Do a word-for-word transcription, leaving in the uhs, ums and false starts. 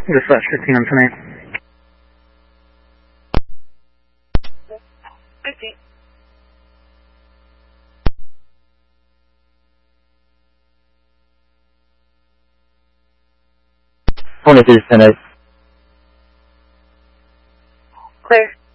Dispatch fifteen on ten eight. fifteen. twenty-three ten eight. Clear.